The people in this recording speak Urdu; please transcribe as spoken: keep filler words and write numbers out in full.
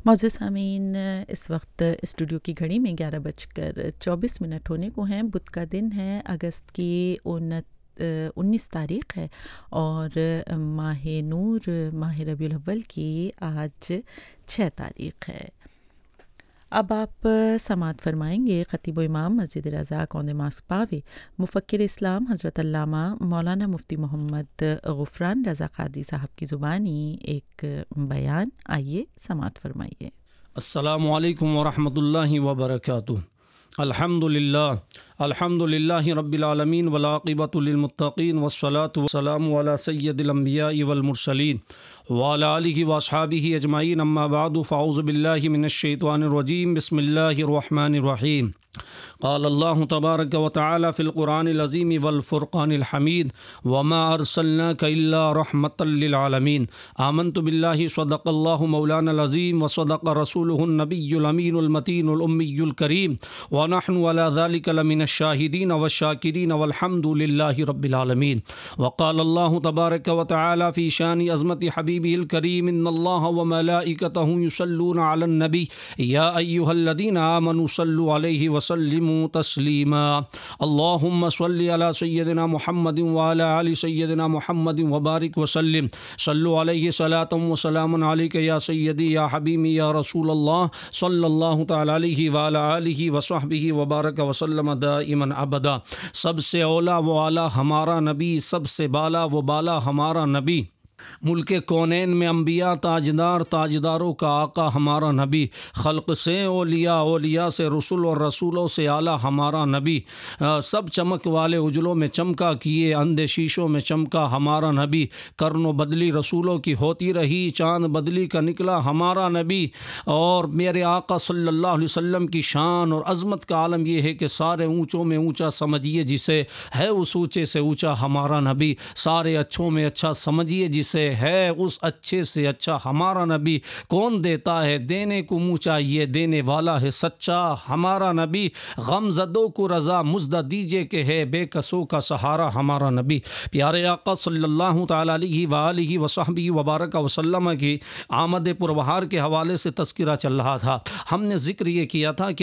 معزز سامعین، اس وقت اسٹوڈیو کی گھڑی میں گیارہ بج کر چوبیس منٹ ہونے کو ہیں۔ بدھ کا دن ہے، اگست کی انیس تاریخ ہے اور ماہ نور ماہ ربیع الاول کی آج چھ تاریخ ہے۔ اب آپ سماعت فرمائیں گے خطیب و امام مسجد رضا کوند ماسک پاوے مفکر اسلام حضرت علامہ مولانا مفتی محمد غفران رضا قادری صاحب کی زبانی ایک بیان۔ آئیے سماعت فرمائیے۔ السلام علیکم ورحمۃ اللہ وبرکاتہ۔ الحمد للہ الحمد للہ رب العالمین والعاقبۃ للمتقین والصلاۃ والسلام علی سید الانبیاء والمرسلین وعلی آلہ واصحابہ اجمعین، اما بعد فاعوذ باللہ من الشیطان الرجیم، بسم اللہ الرحمن الرحیم۔ قال اللہ تبارک و تعالی فی القرآن العظیم والفرقان الحمید، وما ارسلناک الا رحمۃ للعالمین۔ آمنت باللہ صدق اللہ مولانا العظیم وصدق رسولہ النبی الامین المتین الامی الکریم، ونحن علی ذلک لمن الشاہدین والشاکرین والحمد للہ رب العالمین۔ وقال اللہ تبارک و تعالی فی شان عظمت حبیبہ الکریم، ان اللہ وملائکتہ یصلون علی النبی یا ایھا الذین آمنوا صلوا علیہ وسلموا تسلیما۔ اللہم صل علی سیدنا محمد وعلی آل سیدنا محمد وبارک وسلم۔ صلوا علیہ صلاۃ وسلام علیک یا سیدی یا حبیبی یا رسول اللہ، صلی اللہ تعالی علیہ وعلی آلہ وصحبہ وبارک وسلم دائما ابدا۔ سب سے اولا و اعلیٰ ہمارا نبی، سب سے بالا و بالا ہمارا نبی، ملک کونین میں انبیاء تاجدار، تاجداروں کا آقا ہمارا نبی، خلق سے اولیاء، اولیاء سے رسول اور رسولوں سے اعلیٰ ہمارا نبی، سب چمک والے اجلوں میں چمکا کیے اندھے شیشوں میں چمکا ہمارا نبی، کرن و بدلی رسولوں کی ہوتی رہی، چاند بدلی کا نکلا ہمارا نبی۔ اور میرے آقا صلی اللہ علیہ وسلم کی شان اور عظمت کا عالم یہ ہے کہ سارے اونچوں میں اونچا سمجھیے جسے، ہے اس اونچے سے اونچا ہمارا نبی، سارے اچھوں میں اچھا سمجھیے جسے، ہے اس اچھے سے اچھا ہمارا نبی۔ کون دیتا ہے دینے کو منہ چاہیے، دینے والا ہے سچا ہمارا نبی۔ غم زدوں کو رضا مزدہ دیجیے کہ ہے بے کسوں کا سہارا ہمارا نبی۔ پیارے آقا صلی اللہ تعالی علیہ وآلہ وصحبہ وبارک وسلم کی آمد پربہار کے حوالے سے تذکرہ چل رہا تھا۔ ہم نے ذکر یہ کیا تھا کہ